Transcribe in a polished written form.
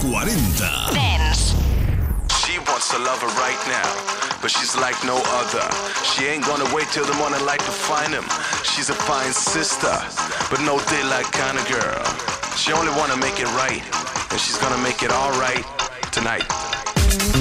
40. Dance. She wants a lover right now, but she's like no other. She ain't gonna wait till the morning light to find him. She's a fine sister, but no daylight kind of girl. She only wanna make it right, and she's gonna make it all right tonight.